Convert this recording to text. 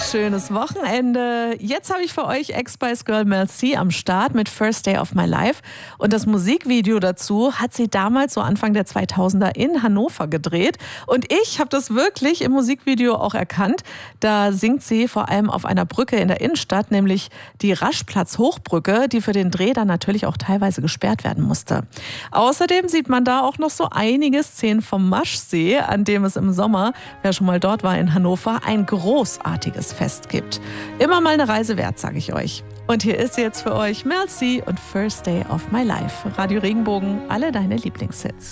schönes Wochenende. Jetzt habe ich für euch Ex-Spice Girl Mel C am Start mit First Day of My Life. Und das Musikvideo dazu hat sie damals so Anfang der 2000er in Hannover gedreht. Und ich habe das wirklich im Musikvideo auch erkannt. Da singt sie vor allem auf einer Brücke in der Innenstadt, nämlich die Raschplatz-Hochbrücke, die für den Dreh dann natürlich auch teilweise gesperrt werden musste. Außerdem sieht man da auch noch so einige Szenen vom Maschsee, an dem es im Sommer, wer schon mal dort war in Hannover, ein großartiges Fest gibt. Immer mal eine Reise wert, sage ich euch. Und hier ist jetzt für euch Mel C und First Day of My Life. Radio Regenbogen, alle deine Lieblingshits.